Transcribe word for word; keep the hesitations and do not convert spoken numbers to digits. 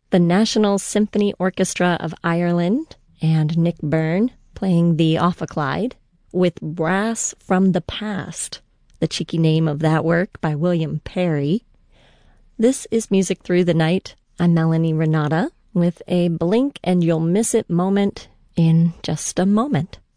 the National Symphony Orchestra of Ireland and Nick Byrne playing the Ophicleide, with Brass from the Past, the cheeky name of that work by William Perry. This is Music Through the Night. I'm Melanie Renata with a blink and you'll miss it moment in just a moment.